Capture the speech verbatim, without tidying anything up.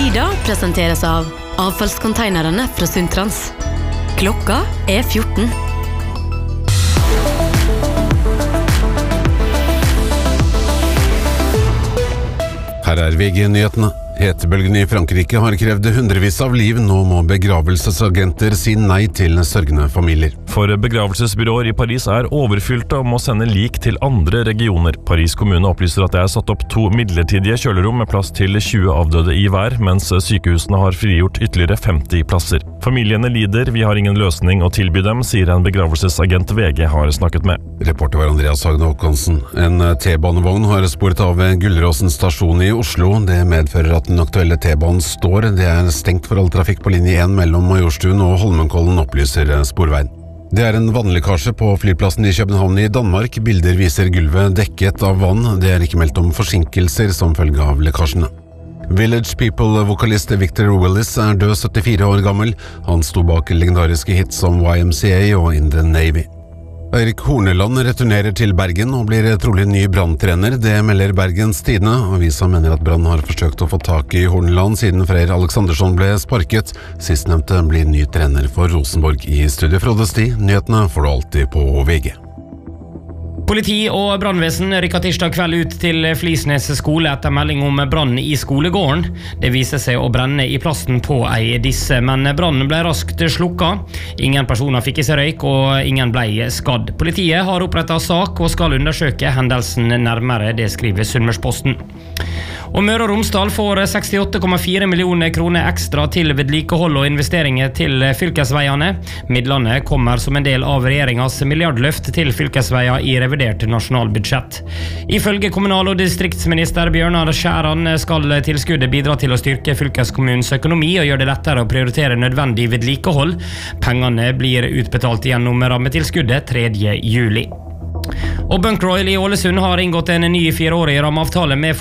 Tida presenteres av avfallskonteinerne fra Sundtrans. Klokka er fjorten. Her er V G-nyhetene. Hetebølgen i Frankrike har krevd hundrevis av liv. Nå må begravelsesagenter si nei til sørgende familier. For begravelsesbyråer i Paris er overfylte og må sende lik til andre regioner. Paris kommune opplyser at det er satt opp to midlertidige kjølerom med plass til tjue avdøde i hver, mens sykehusene har frigjort ytterligere femti plasser. Familiene lider, vi har ingen løsning å tilby dem, sier en begravelsesagent V G har snakket med. Reporter var Andreas Hagen Håkonsen. En T-banevogn har sporet av ved Gullråsen stasjon i Oslo. Det medfører at den aktuelle T-banen står. Det er stengt for all trafikk på linje én mellom Majorstuen og Holmenkollen, opplyser Sporveien. Det er en vannlekkasje på flyplassen i København i Danmark. Bilder viser gulvet dekket av vann. Det er ikke meldt om forsinkelser som følge av lekkasjene. Village People-vokalist Victor Willis er død, syttifire år gammel. Han sto bak legendariske hits som Y M C A og In the Navy. Eirik Horneland returnerer til Bergen og blir trolig ny branntrener. Det melder Bergens Tidende. Avisa mener at Brann har forsøkt å få tak i Horneland siden Freyr Alexandersson ble sparket. Sistnevnte blir ny trener for Rosenborg. I studio Frode Sti. Nyhetene får du alltid på V G. Politi og brannvesen rykket tirsdag kveld ut til Flisnes skole etter melding om brann i skolegården. Det viser seg å brenne i plassen på ei disse, men brannen ble raskt slukka. Ingen personer fikk i seg røyk, og ingen ble skadd. Politiet har opprettet sak og skal undersøke hendelsen nærmere, det skriver Sunnmørsposten. Og Møre og Romsdal får sekstiåtte komma fire millioner kroner ekstra til vedlikehold og investeringer til fylkesveiene. Midlene kommer som en del av regjeringens milliardløft til fylkesveier i revidert nasjonalbudsjett. Ifølge kommunal- og distriktsminister Bjørnar Skjæran skal tilskuddet bidra til å styrke fylkeskommunens økonomi og gjøre det lettere å prioritere nødvendig vedlikehold. Pengene blir utbetalt gjennom rammetilskuddet tredje juli. Og Bunkroyal i Ålesund har inngått en ny fireårig rammeavtale med